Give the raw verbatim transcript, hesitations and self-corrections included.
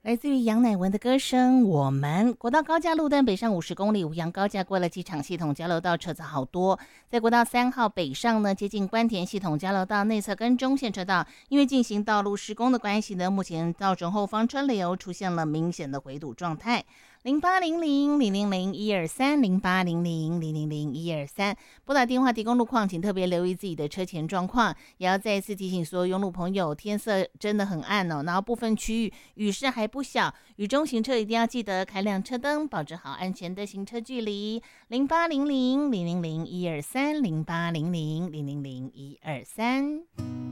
来自于杨乃文的歌声。我们国道高架路段北上五十公里，五杨高架过了机场系统交流道车子好多。在国道三号北上呢，接近关田系统交流道内侧跟中线车道，因为进行道路施工的关系呢，目前造成后方车流出现了明显的回堵状态。零八零零零零零一二三零八零零零零零一二三，拨打电话提供路况，请特别留意自己的车前状况。也要再一次提醒所有拥路朋友，天色真的很暗哦，然后部分区域雨势还不小，雨中行车一定要记得开亮车灯，保持好安全的行车距离。零八零零零零零一二三零八零零零零零一二三。